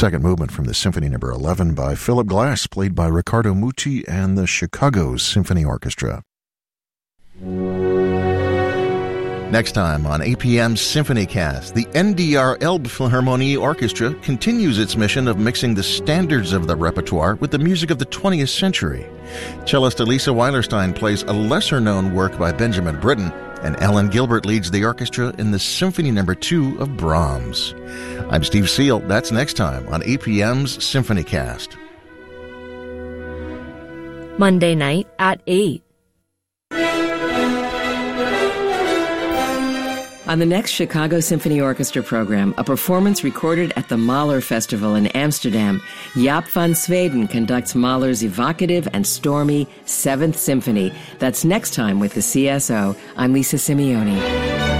second movement from the Symphony No. 11 by Philip Glass, played by Riccardo Mucci and the Chicago Symphony Orchestra. Next time on APM's SymphonyCast, the NDR Elbphilharmonie Orchestra continues its mission of mixing the standards of the repertoire with the music of the 20th century. Cellist Elisa Weilerstein plays a lesser-known work by Benjamin Britten, and Ellen Gilbert leads the orchestra in the Symphony No. 2 of Brahms. I'm Steve Seal. That's next time on APM's SymphonyCast. Monday night at 8. On the next Chicago Symphony Orchestra program, a performance recorded at the Mahler Festival in Amsterdam, Jaap van Zweden conducts Mahler's evocative and stormy Seventh Symphony. That's next time with the CSO. I'm Lisa Simeoni.